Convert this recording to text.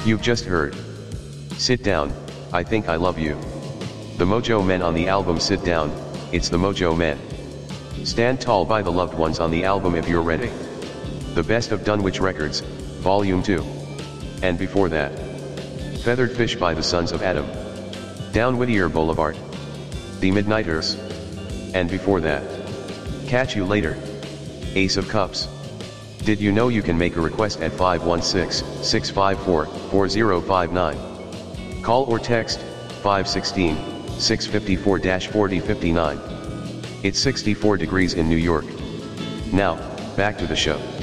You've just heard Sit Down, I Think I Love You. The Mojo Men on the album Sit Down, it's the Mojo Men. Stand Tall by the Loved Ones on the album If You're Ready. The Best of Dunwich Records, Volume 2. And before that, Feathered Fish by the Sons of Adam. Down Whittier Boulevard. The Midnighters. And before that, Catch You Later. Ace of Cups. Did you know you can make a request at 516-654-4059? Call or text 516-654-4059. It's 64 degrees in New York. Now, back to the show.